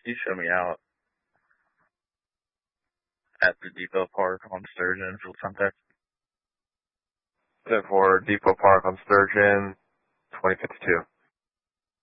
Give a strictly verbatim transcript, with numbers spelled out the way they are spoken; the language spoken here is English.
You show me out at the Depot Park on Sturgeon, Field Center. ten four, Depot Park on Sturgeon, twenty fifty-two.